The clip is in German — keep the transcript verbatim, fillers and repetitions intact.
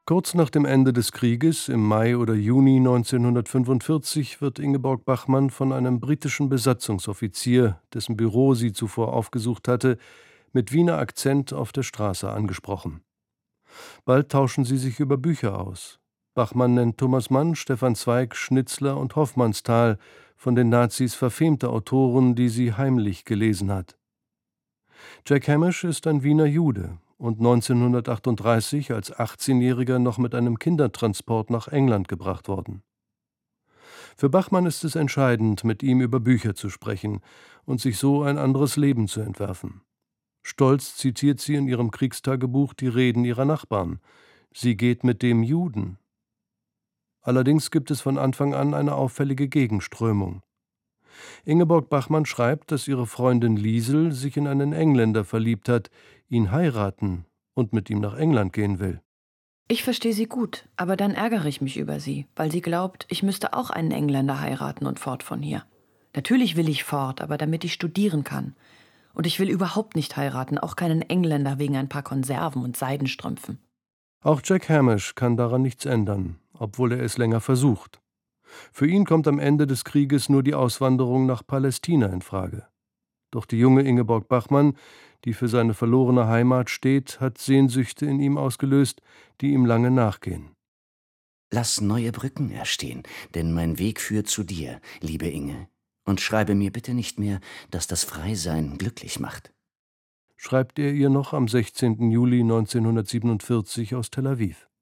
Kurz nach dem Ende des Krieges, im Mai oder Juni neunzehnhundertfünfundvierzig, wird Ingeborg Bachmann von einem britischen Besatzungsoffizier, dessen Büro sie zuvor aufgesucht hatte, mit Wiener Akzent auf der Straße angesprochen. Bald tauschen sie sich über Bücher aus. Bachmann nennt Thomas Mann, Stefan Zweig, Schnitzler und Hoffmannsthal, von den Nazis verfemte Autoren, die sie heimlich gelesen hat. Jack Hamish ist ein Wiener Jude und neunzehnhundertachtunddreißig als achtzehnjähriger noch mit einem Kindertransport nach England gebracht worden. Für Bachmann ist es entscheidend, mit ihm über Bücher zu sprechen und sich so ein anderes Leben zu entwerfen. Stolz zitiert sie in ihrem Kriegstagebuch die Reden ihrer Nachbarn. Sie geht mit dem Juden. Allerdings gibt es von Anfang an eine auffällige Gegenströmung. Ingeborg Bachmann schreibt, dass ihre Freundin Liesel sich in einen Engländer verliebt hat, ihn heiraten und mit ihm nach England gehen will. Ich verstehe sie gut, aber dann ärgere ich mich über sie, weil sie glaubt, ich müsste auch einen Engländer heiraten und fort von hier. Natürlich will ich fort, aber damit ich studieren kann. Und ich will überhaupt nicht heiraten, auch keinen Engländer wegen ein paar Konserven und Seidenstrümpfen. Auch Jack Hamish kann daran nichts ändern, obwohl er es länger versucht. Für ihn kommt am Ende des Krieges nur die Auswanderung nach Palästina in Frage. Doch die junge Ingeborg Bachmann, die für seine verlorene Heimat steht, hat Sehnsüchte in ihm ausgelöst, die ihm lange nachgehen. Lass neue Brücken erstehen, denn mein Weg führt zu dir, liebe Inge. Und schreibe mir bitte nicht mehr, dass das Freisein glücklich macht. Schreibt er ihr noch am sechzehnten Juli neunzehnhundertsiebenundvierzig aus Tel Aviv.